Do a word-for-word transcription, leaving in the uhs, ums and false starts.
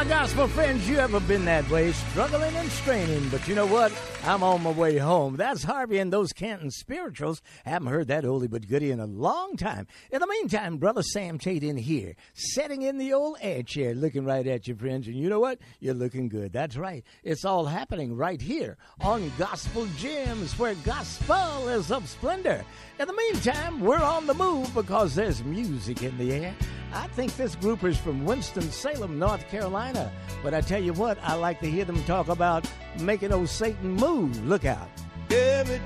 gospel friends, you ever been that way, struggling and straining, but you know what? I'm on my way home. That's Harvey and those Canton Spirituals. Haven't heard that oldie but goodie in a long time. In the meantime, Brother Sam Tate in here, sitting in the old air chair, looking right at you, friends, and you know what? You're looking good. That's right. It's all happening right here on Gospel Gems, where gospel is of splendor. In the meantime, we're on the move because there's music in the air. I think this group is from Winston-Salem, North Carolina. But I tell you what, I like to hear them talk about making old Satan move. Look out. Every